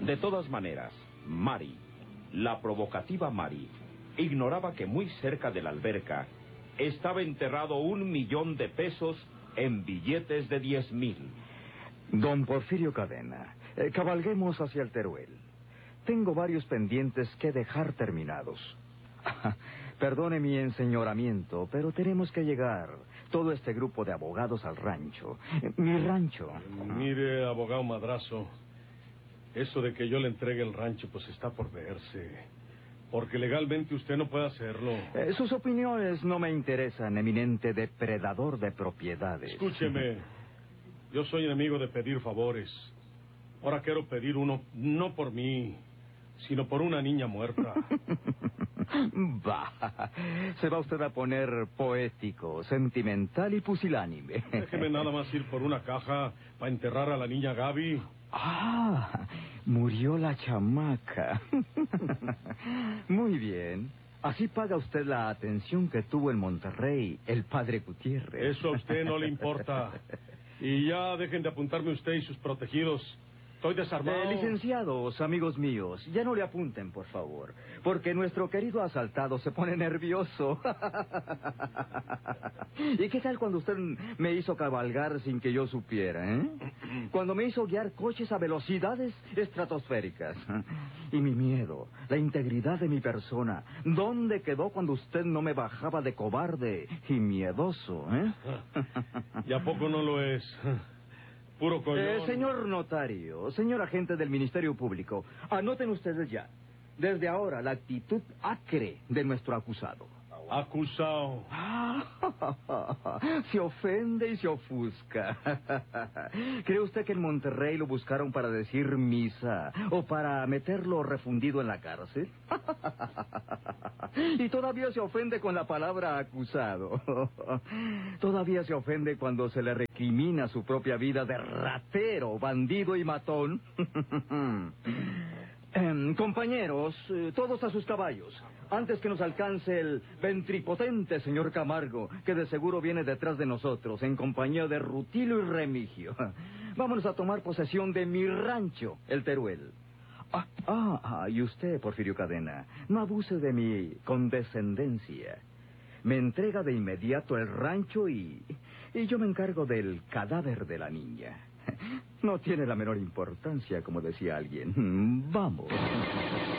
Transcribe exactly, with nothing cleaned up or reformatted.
De todas maneras, Mari, la provocativa Mari, ignoraba que muy cerca de la alberca estaba enterrado un millón de pesos en billetes de diez mil. Don Porfirio Cadena, eh, cabalguemos hacia el Teruel. Tengo varios pendientes que dejar terminados. Perdone mi enseñoramiento, pero tenemos que llegar, todo este grupo de abogados, al rancho. Mi rancho. Mire, abogado Madrazo, eso de que yo le entregue el rancho, pues está por verse. Porque legalmente usted no puede hacerlo. Eh, sus opiniones no me interesan, eminente depredador de propiedades. Escúcheme, yo soy enemigo de pedir favores. Ahora quiero pedir uno, no por mí, sino por una niña muerta. Bah, se va usted a poner poético, sentimental y pusilánime. Déjeme nada más ir por una caja para enterrar a la niña Gaby. Ah, murió la chamaca. Muy bien. Así paga usted la atención que tuvo en Monterrey el padre Gutiérrez. Eso a usted no le importa. Y ya dejen de apuntarme usted y sus protegidos. Estoy desarmado. Eh, licenciados, amigos míos, ya no le apunten, por favor, porque nuestro querido asaltado se pone nervioso. ¿Y qué tal cuando usted me hizo cabalgar sin que yo supiera, eh? Cuando me hizo guiar coches a velocidades estratosféricas. Y mi miedo, la integridad de mi persona, ¿dónde quedó cuando usted no me bajaba de cobarde y miedoso, eh? ¿Y a poco no lo es? Puro collón. Eh, señor notario, señor agente del Ministerio Público, anoten ustedes ya. Desde ahora, la actitud acre de nuestro acusado. Acusado. Se ofende y se ofusca. ¿Cree usted que en Monterrey lo buscaron para decir misa o para meterlo refundido en la cárcel? Y todavía se ofende con la palabra acusado. Todavía se ofende cuando se le recrimina su propia vida de ratero, bandido y matón. Eh, compañeros, eh, todos a sus caballos, antes que nos alcance el ventripotente señor Camargo, que de seguro viene detrás de nosotros, en compañía de Rutilo y Remigio. Vámonos a tomar posesión de mi rancho, el Teruel. Ah, ah, ah, y usted, Porfirio Cadena, no abuse de mi condescendencia. Me entrega de inmediato el rancho y, y yo me encargo del cadáver de la niña. No tiene la menor importancia, como decía alguien. Vamos.